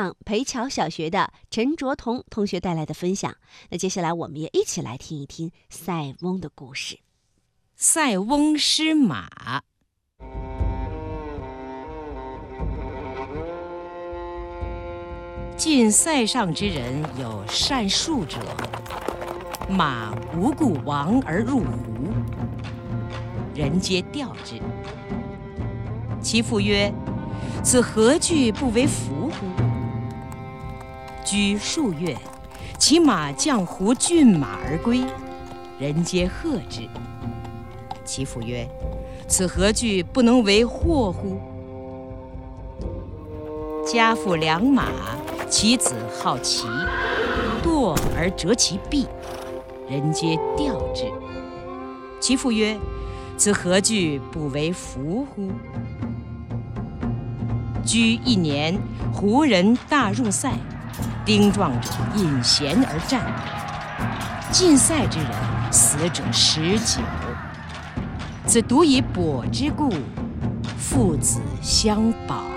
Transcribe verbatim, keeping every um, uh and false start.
场培侨小学的陈卓彤同学带来的分享。那接下来我们也一起来听一听塞翁的故事。 塞翁失马。晋塞上之人有善术者，马无故亡而入湖，人皆吊之。其父曰：此何惧不为福乎？居数月，其马降湖骏马而归，人皆贺之。其父曰：此何惧不能为祸乎？家父良马，其子好骑，惰而折其臂，人皆吊之。其父曰：此何惧不为福乎？居一年，胡人大入塞，丁壮者引弦而战，晋塞之人死者十九。此独以跛之故，父子相保。